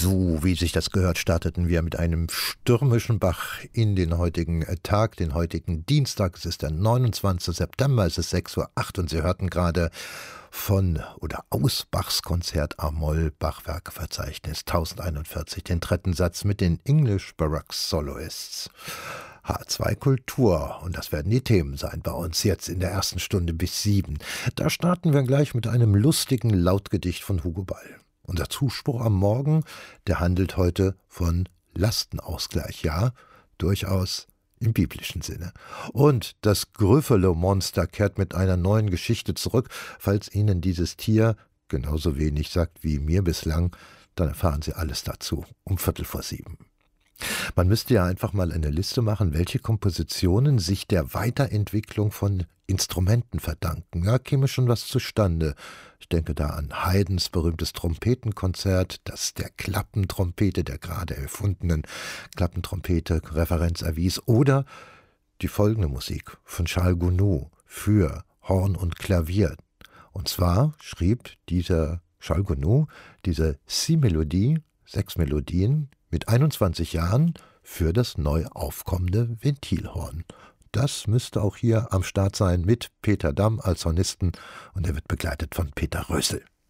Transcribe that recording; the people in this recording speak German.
So, wie sich das gehört, starteten wir mit einem stürmischen Bach in den heutigen Tag, den heutigen Dienstag. Es ist der 29. September, es ist 6:08 Uhr und Sie hörten gerade von oder aus Bachs Konzert A-Moll, Bachwerkverzeichnis 1041, den dritten Satz mit den English Baroque Soloists. H2 Kultur, und das werden die Themen sein bei uns jetzt in der ersten Stunde bis 7. Da starten wir gleich mit einem lustigen Lautgedicht von Hugo Ball. Unser Zuspruch am Morgen, der handelt heute von Lastenausgleich, ja, durchaus im biblischen Sinne. Und das Grüffalo-Monster kehrt mit einer neuen Geschichte zurück. Falls Ihnen dieses Tier genauso wenig sagt wie mir bislang, dann erfahren Sie alles dazu um 7:15. Man müsste ja einfach mal eine Liste machen, welche Kompositionen sich der Weiterentwicklung von Instrumenten verdanken. Ja, käme schon was zustande. Ich denke da an Haydns berühmtes Trompetenkonzert, das der Klappentrompete, der gerade erfundenen Klappentrompete, Referenz erwies, oder die folgende Musik von Charles Gounod für Horn und Klavier. Und zwar schrieb dieser Charles Gounod diese 6 Melodien, mit 21 Jahren für das neu aufkommende Ventilhorn. Das müsste auch hier am Start sein mit Peter Damm als Hornisten, und er wird begleitet von Peter Rösel.